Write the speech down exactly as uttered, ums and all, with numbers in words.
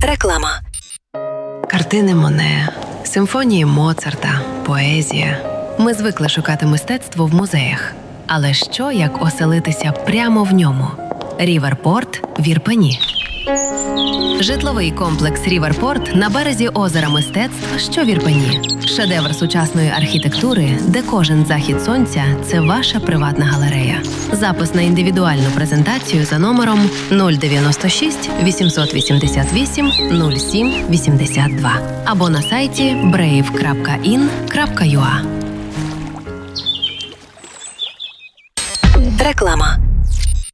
Реклама. Картини Моне, симфонії Моцарта, поезія. Ми звикли шукати мистецтво в музеях. Але що, як оселитися прямо в ньому? Ріверпорт в Ірпені. Житловий комплекс Ріверпорт на березі озера мистецтв, що в Ірпені. Шедевр сучасної архітектури, де кожен захід сонця – це ваша приватна галерея. Запис на індивідуальну презентацію за номером нуль дев'яносто шість вісімсот вісімдесят вісім нуль сім вісімдесят два або на сайті брейв крапка ін крапка ю а. Реклама.